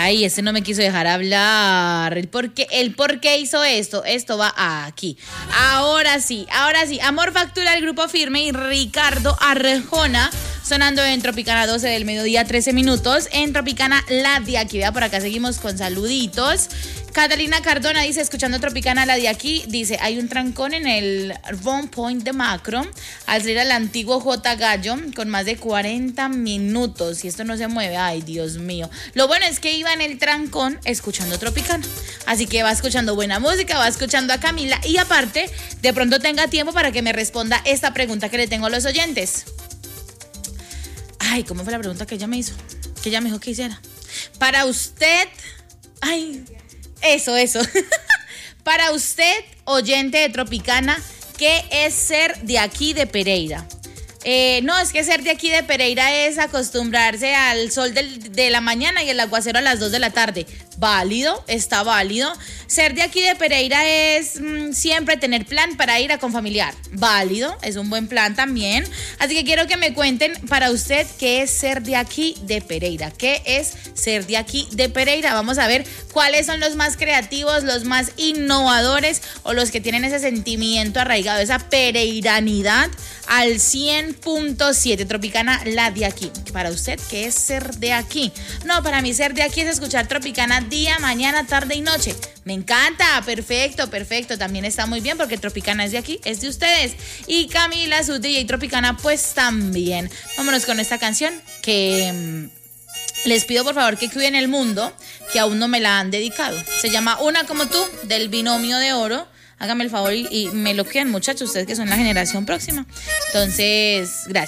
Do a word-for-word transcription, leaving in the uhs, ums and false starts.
Ay, ese no me quiso dejar hablar. El por qué, el por qué hizo esto. Esto va aquí. Ahora sí, ahora sí. Amor Factura, el Grupo Firme y Ricardo Arjona sonando en Tropicana doce del mediodía, trece minutos. En Tropicana la de aquí. Vea, por acá seguimos con saluditos. Catalina Cardona dice, escuchando Tropicana la de aquí, dice, hay un trancón en el Von Point de Macro al salir al antiguo J. Gallo con más de cuarenta minutos y esto no se mueve. Ay, Dios mío. Lo bueno es que iba en el trancón escuchando Tropicana, así que va escuchando buena música, va escuchando a Camila y aparte, de pronto tenga tiempo para que me responda esta pregunta que le tengo a los oyentes. Ay, ¿cómo fue la pregunta que ella me hizo? Que ella me dijo que hiciera. Para usted, ay... Eso, eso. Para usted, oyente de Tropicana, ¿qué es ser de aquí de Pereira? Eh, no, es que ser de aquí de Pereira es acostumbrarse al sol del, de la mañana y el aguacero a las dos de la tarde. Válido, está válido. Ser de aquí de Pereira es mmm, siempre tener plan para ir a Confamiliar. Válido, es un buen plan también. Así que quiero que me cuenten para usted qué es ser de aquí de Pereira. ¿Qué es ser de aquí de Pereira? Vamos a ver cuáles son los más creativos, los más innovadores o los que tienen ese sentimiento arraigado, esa pereiranidad al cien punto siete. Tropicana, la de aquí. Para usted, ¿qué es ser de aquí? No, para mí ser de aquí es escuchar Tropicana día, mañana, tarde y noche. Me encanta, perfecto, perfecto. También está muy bien porque Tropicana es de aquí, es de ustedes. Y Camila, su D J Tropicana, pues también. Vámonos con esta canción que mmm, les pido por favor que cuiden el mundo, que aún no me la han dedicado. Se llama Una como tú, del Binomio de Oro. Háganme el favor y, y me lo quedan, muchachos, ustedes que son la generación próxima. Entonces, gracias.